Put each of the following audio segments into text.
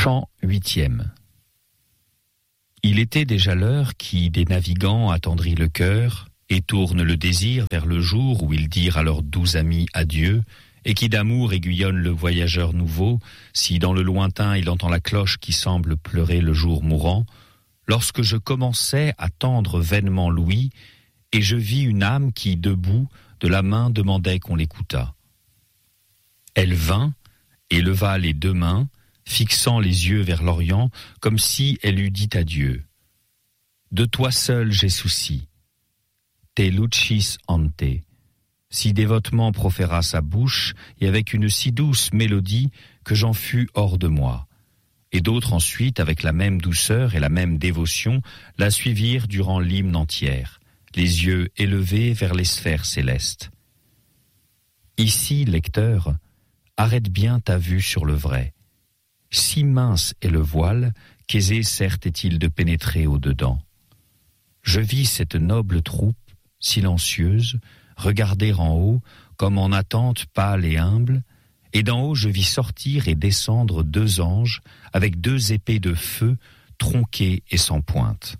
Chant 8e. Il était déjà l'heure qui, des navigants, attendrit le cœur et tourne le désir vers le jour où ils dirent à leurs doux amis adieu, et qui d'amour aiguillonne le voyageur nouveau, si dans le lointain il entend la cloche qui semble pleurer le jour mourant, lorsque je commençais à tendre vainement l'ouïe, et je vis une âme qui, debout, de la main demandait qu'on l'écoutât. Elle vint et leva les deux mains, fixant les yeux vers l'Orient, comme si elle eût dit adieu. De toi seul j'ai souci. Te lucis ante. Si dévotement proféra sa bouche, et avec une si douce mélodie que j'en fus hors de moi. Et d'autres ensuite, avec la même douceur et la même dévotion, la suivirent durant l'hymne entière, les yeux élevés vers les sphères célestes. Ici, lecteur, arrête bien ta vue sur le vrai. Si mince est le voile, qu'aisé certes est-il de pénétrer au-dedans. Je vis cette noble troupe, silencieuse, regarder en haut, comme en attente pâle et humble, et d'en haut je vis sortir et descendre deux anges, avec deux épées de feu, tronquées et sans pointe.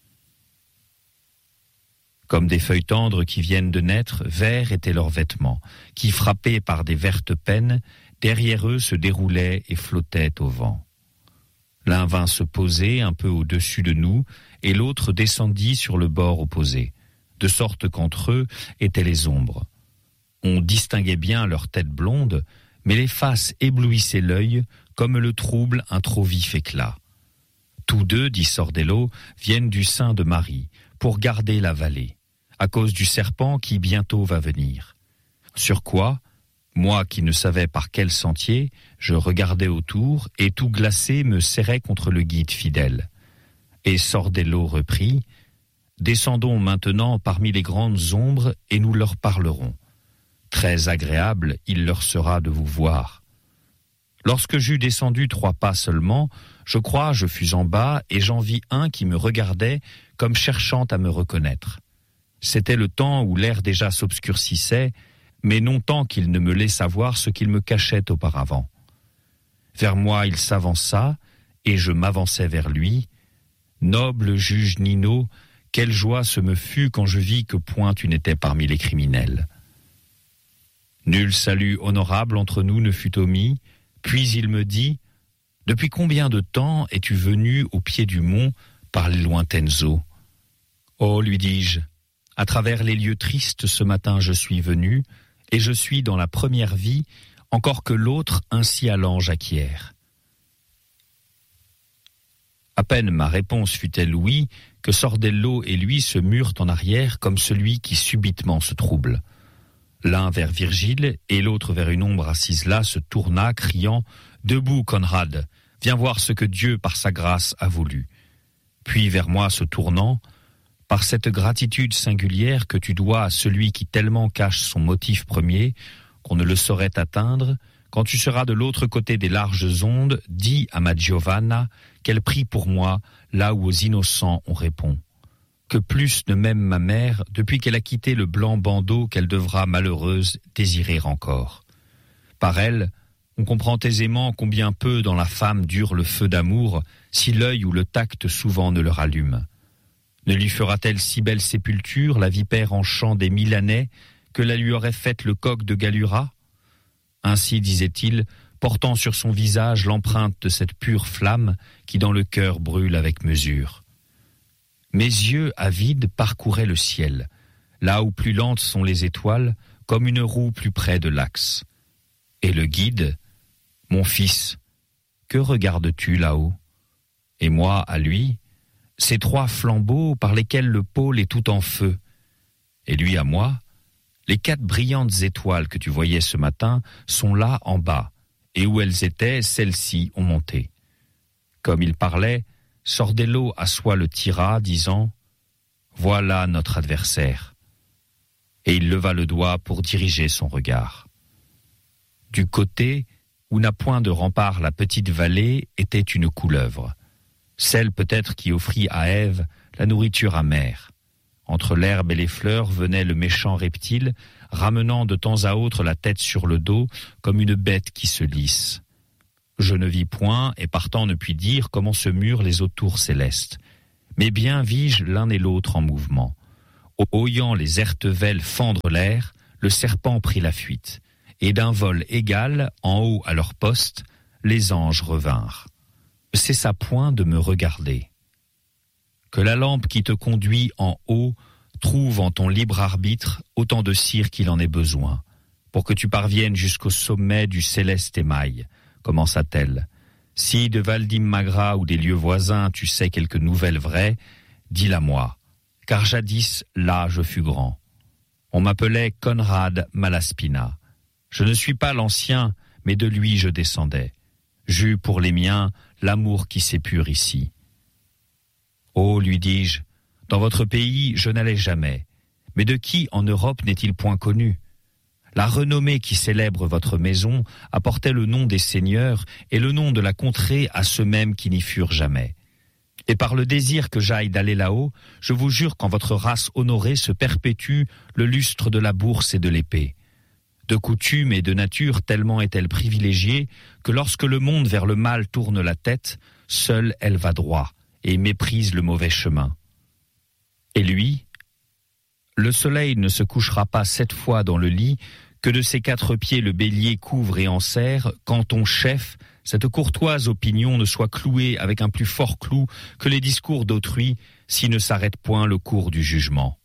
Comme des feuilles tendres qui viennent de naître, verts étaient leurs vêtements, qui, frappés par des vertes pennes, derrière eux se déroulaient et flottaient au vent. L'un vint se poser un peu au-dessus de nous, et l'autre descendit sur le bord opposé, de sorte qu'entre eux étaient les ombres. On distinguait bien leurs têtes blondes, mais les faces éblouissaient l'œil, comme le trouble un trop vif éclat. Tous deux, dit Sordello, viennent du sein de Marie, pour garder la vallée, à cause du serpent qui bientôt va venir. Sur quoi, moi qui ne savais par quel sentier, je regardais autour et tout glacé me serrais contre le guide fidèle. Et Sordello reprit, « Descendons maintenant parmi les grandes ombres et nous leur parlerons. Très agréable il leur sera de vous voir. » Lorsque j'eus descendu 3 pas seulement, je crois je fus en bas et j'en vis un qui me regardait comme cherchant à me reconnaître. C'était le temps où l'air déjà s'obscurcissait, mais non tant qu'il ne me laissa voir ce qu'il me cachait auparavant. Vers moi il s'avança, et je m'avançai vers lui. Noble juge Nino, quelle joie ce me fut quand je vis que point tu n'étais parmi les criminels. Nul salut honorable entre nous ne fut omis, puis il me dit « Depuis combien de temps es-tu venu au pied du mont par les lointaines eaux ?» « Oh, lui dis-je, à travers les lieux tristes ce matin je suis venu, et je suis dans la première vie, encore que l'autre ainsi allant j'acquiert. » À peine ma réponse fut-elle oui, que Sordello et lui se murent en arrière comme celui qui subitement se trouble. L'un vers Virgile et l'autre vers une ombre assise là se tourna, criant « Debout, Conrad, viens voir ce que Dieu par sa grâce a voulu. » Puis vers moi se tournant, « Par cette gratitude singulière que tu dois à celui qui tellement cache son motif premier, qu'on ne le saurait atteindre, quand tu seras de l'autre côté des larges ondes, dis à ma Giovanna qu'elle prie pour moi là où aux innocents on répond. Que plus ne m'aime ma mère depuis qu'elle a quitté le blanc bandeau qu'elle devra, malheureuse, désirer encore. Par elle, on comprend aisément combien peu dans la femme dure le feu d'amour, si l'œil ou le tact souvent ne le rallume. Ne lui fera-t-elle si belle sépulture, la vipère en chant des Milanais, que la lui aurait faite le coq de Galura ? Ainsi, disait-il, portant sur son visage l'empreinte de cette pure flamme qui dans le cœur brûle avec mesure. Mes yeux avides parcouraient le ciel, là où plus lentes sont les étoiles, comme une roue plus près de l'axe. Et le guide, « Mon fils, que regardes-tu là-haut » Et moi, à lui, « Ces 3 flambeaux par lesquels le pôle est tout en feu. » Et lui à moi, « Les 4 brillantes étoiles que tu voyais ce matin sont là en bas, et où elles étaient, celles-ci ont monté. » Comme il parlait, Sordello à soi le tira, disant « Voilà notre adversaire. » Et il leva le doigt pour diriger son regard. Du côté où n'a point de rempart la petite vallée était une couleuvre, celle peut-être qui offrit à Ève la nourriture amère. Entre l'herbe et les fleurs venait le méchant reptile, ramenant de temps à autre la tête sur le dos comme une bête qui se lisse. Je ne vis point, et partant ne puis dire comment se murent les autours célestes. Mais bien vis-je l'un et l'autre en mouvement. Oyant les ertevelles fendre l'air, le serpent prit la fuite, et d'un vol égal, en haut à leur poste, les anges revinrent. Cessa point de me regarder. Que la lampe qui te conduit en haut trouve en ton libre arbitre autant de cire qu'il en ait besoin, pour que tu parviennes jusqu'au sommet du céleste émail, commença-t-elle. Si de Valdim-Magra ou des lieux voisins tu sais quelque nouvelle vraie, dis-la moi, car jadis là je fus grand. On m'appelait Conrad Malaspina. Je ne suis pas l'ancien, mais de lui je descendais. J'eus pour les miens l'amour qui s'épure ici. Oh, lui dis-je, dans votre pays je n'allais jamais, mais de qui en Europe n'est-il point connu? La renommée qui célèbre votre maison apportait le nom des seigneurs et le nom de la contrée à ceux mêmes qui n'y furent jamais. Et par le désir que j'aille d'aller là-haut, je vous jure qu'en votre race honorée se perpétue le lustre de la bourse et de l'épée. De coutume et de nature tellement est-elle privilégiée que lorsque le monde vers le mal tourne la tête, seule elle va droit et méprise le mauvais chemin. Et lui, le soleil ne se couchera pas 7 fois dans le lit, que de ses 4 pieds le bélier couvre et enserre, quand ton chef, cette courtoise opinion ne soit clouée avec un plus fort clou que les discours d'autrui, s'il ne s'arrête point le cours du jugement.